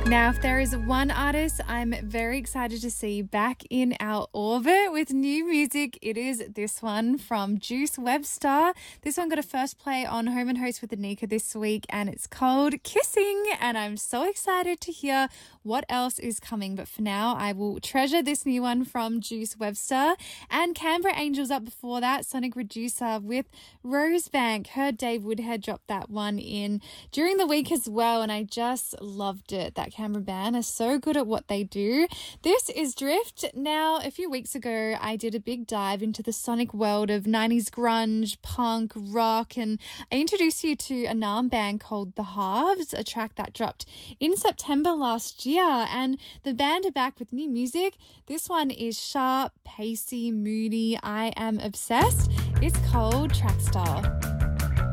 Now, if there is one artist I'm very excited to see back in our orbit with new music, it is this one from Juice Webster. This one got a first play on Home and Host with Anika this week, and it's called Kissing, and I'm so excited to hear what else is coming. But for now, I will treasure this new one from Juice Webster. And Canberra Angels up before that, Sonic Reducer with Rosebank. Heard Dave Woodhead drop that one in during the week as well, and I just loved it. That Canberra band are so good at what they do. This is Drift. Now, a few weeks ago, I did a big dive into the sonic world of 90s grunge, punk, rock, and I introduced you to a Naarm band called The Halves, a track that dropped in September last year, and the band are back with new music. This one is sharp, pacey, moody. I am obsessed. It's called Track Style.